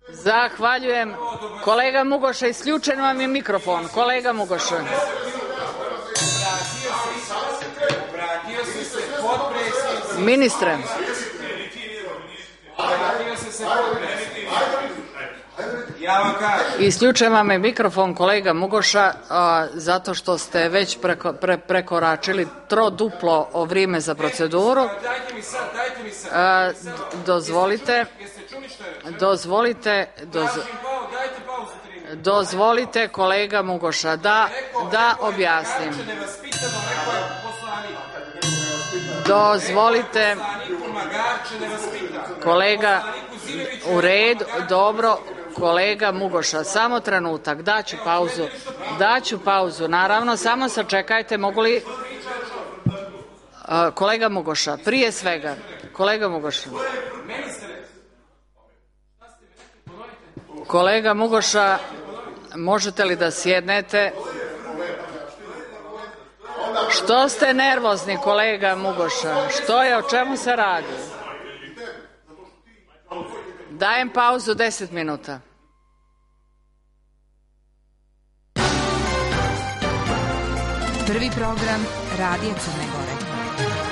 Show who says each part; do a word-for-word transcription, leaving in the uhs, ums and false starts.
Speaker 1: Zahvaljujem. Kolega Mugoša, isključen vam je mikrofon. Kolega Mugoša. Ministre. Isključen vam je mikrofon, kolega Mugoša, a, zato što ste već preko, pre, prekoračili troduplo o vrijeme za proceduru. A, dozvolite, dozvolite, doz, dozvolite kolega Mugoša da, da objasnim. Dozvolite, kolega, u redu, dobro, kolega Mugoša, samo trenutak, daću pauzu, daću pauzu, naravno, samo sačekajte, mogu li, uh, kolega Mugoša, prije svega, kolega Mugoša, kolega Mugoša, možete li da sjednete? Što ste nervozni, kolega Mugoša? Što je, o čemu se radi? Dajem pauzu deset minuta.
Speaker 2: Prvi program Radija Crne Gore.